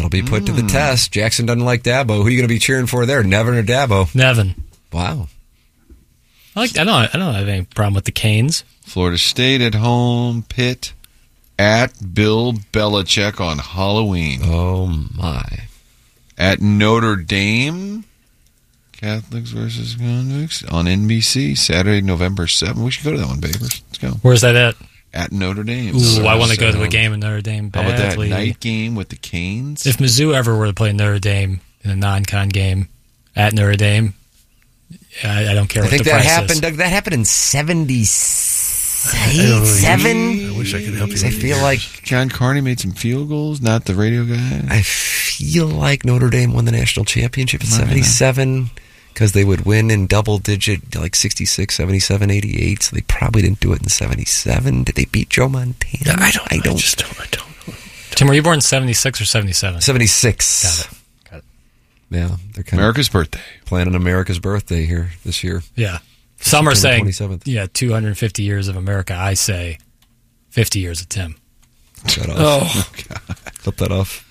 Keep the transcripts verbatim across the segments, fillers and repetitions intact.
That'll be put mm. to the test. Jackson doesn't like Dabo. Who are you going to be cheering for there, Nevin or Dabo? Nevin. Wow. I like. I don't. I don't have any problem with the Canes. Florida State at home. Pitt at Bill Belichick on Halloween. Oh my! At Notre Dame, Catholics versus Convicts on N B C Saturday, November seventh. We should go to that one, Babers. Let's go. Where's that at? At Notre Dame. Ooh, so, I want to go to a game in Notre Dame badly. How about that night game with the Canes? If Mizzou ever were to play Notre Dame in a non-con game at Notre Dame, I, I don't care I what think the that price happened, is. Doug, that happened in seventy-seven? I wish I could help you. I feel like John Carney made some field goals, not the radio guy. I feel like Notre Dame won the national championship in seventy-seven because they would win in double digit, like sixty-six, seventy-seven, eighty-eight. So they probably didn't do it in seventy-seven. Did they beat Joe Montana? Yeah, I don't. I don't. I just don't. I don't know. Tim, were you born in seventy-six or seventy-seven? seventy-six. Got it. Got it. Yeah, they're kind America's of birthday. planning America's birthday here this year. Yeah. Some are saying, twenty-seventh. yeah, two hundred fifty years of America. I say fifty years of Tim. Shut off. Oh, Clip that off.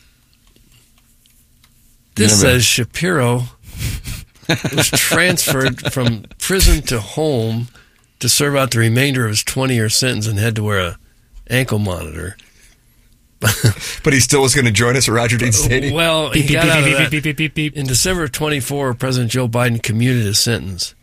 This says Shapiro was transferred from prison to home to serve out the remainder of his twenty-year sentence and had to wear a ankle monitor. But he still was going to join us at Roger Dean Stadium. Well, he Beep, got beep, out beep, of that. beep, beep, beep, beep. In December of twenty-four, President Joe Biden commuted his sentence.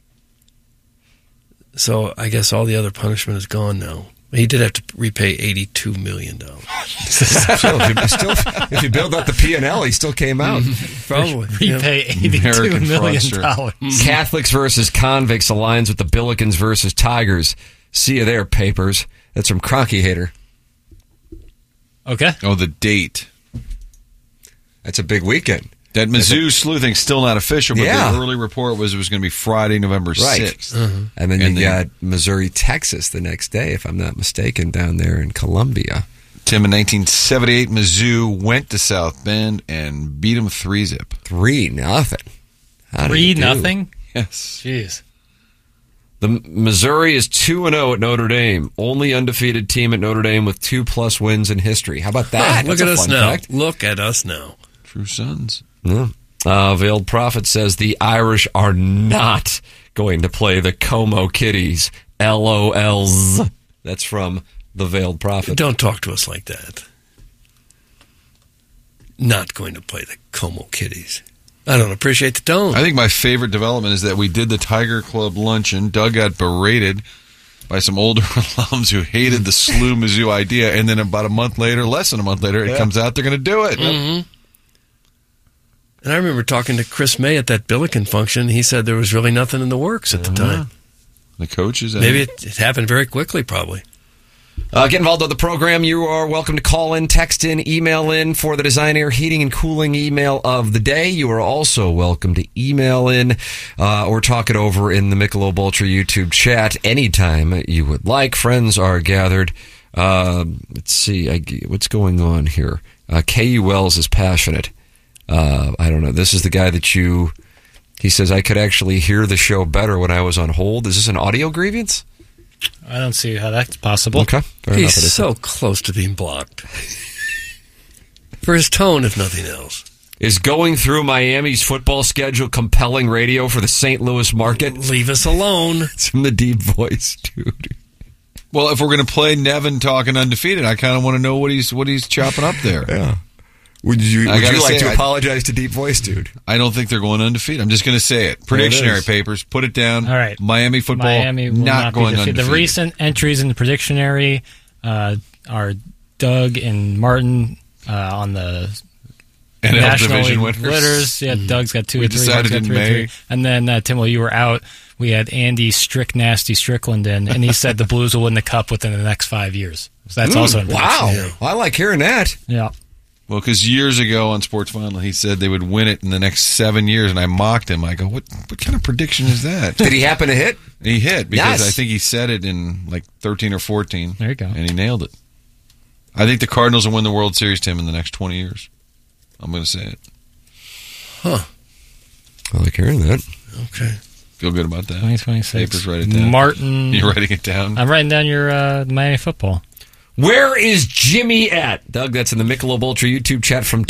So I guess all the other punishment is gone now. He did have to repay eighty-two million dollars. still, if, you, still, if you build up the P and L, he still came out. Probably. Repay eighty-two American million fraudster. dollars. Catholics versus convicts aligns with the Billikens versus Tigers. See you there, papers. That's from Cronky Hater. Okay. Oh, the date. That's a big weekend. That Mizzou sleuthing's still not official, but Yeah. the early report was it was going to be Friday, November Right. sixth. Uh-huh. And then And you then- got Missouri, Texas the next day, if I'm not mistaken, down there in Columbia. Tim, in nineteen seventy-eight, Mizzou went to South Bend and beat them three zip. Three nothing. How do Three you do? nothing? Yes. Jeez. The Missouri is two and oh at Notre Dame. Only undefeated team at Notre Dame with two-plus wins in history. How about that? Look That's at a us fun now. fact. Look at us now. True sons. Yeah. Uh, Veiled Prophet says the Irish are not going to play the Como Kitties. L O Ls. That's from the Veiled Prophet. Don't talk to us like that. Not going to play the Como Kitties. I don't appreciate the tone. I think my favorite development is that we did the Tiger Club luncheon. Doug got berated by some older alums who hated the slew Mizzou idea, and then about a month later, less than a month later, it Yeah. comes out they're going to do it. Mm-hmm. And I remember talking to Chris May at that Billiken function. He said there was really nothing in the works at the time. The coaches. Maybe it, it happened very quickly, probably. Uh, get involved with the program. You are welcome to call in, text in, email in for the Design Air Heating and Cooling email of the day. You are also welcome to email in uh, or talk it over in the Michelob Ultra YouTube chat anytime you would like. Friends are gathered. Uh, let's see. I, what's going on here? Uh, K U Wells is passionate. Uh, I don't know. This is the guy that you... He says, I could actually hear the show better when I was on hold. Is this an audio grievance? I don't see how that's possible. Okay. Fair He's enough. so close to being blocked. For his tone, if nothing else. Is going through Miami's football schedule compelling radio for the Saint Louis market? Leave us alone. It's from the deep voice, dude. Well, if we're going to play Nevin talking undefeated, I kind of want to know what he's what he's chopping up there. Yeah. Would you I would gotta you like say, to I- apologize to Deep Voice, dude? I don't think they're going undefeated. I'm just going to say it. There it Predictionary is. papers, put it down. All right. Miami football, Miami will not, not, going be defeated. undefeated. The recent entries in the Predictionary uh, are Doug and Martin uh, on the N L National Division League winners. winners. Yeah, Doug's got two We or three. decided Mark's got in three or May. three. And then, uh, Tim, while you were out, we had Andy Strick Nasty Strickland in, and he said the Blues will win the Cup within the next five years. So that's Mm, also in wow. Predictionary. I like hearing that. Yeah. Well, because years ago on Sports Final, he said they would win it in the next seven years, and I mocked him. I go, what What kind of prediction is that? Did he happen to hit? He hit, because Yes. I think he said it in like thirteen or fourteen. There you go. And he nailed it. I think the Cardinals will win the World Series, Tim, in the next twenty years. I'm going to say it. Huh. I like hearing that. Okay. Feel good about that? twenty twenty-six. Papers, write it down. Martin. You writing it down? I'm writing down your uh, Miami football. Where is Jimmy at? Doug, that's in the Michelob Ultra YouTube chat from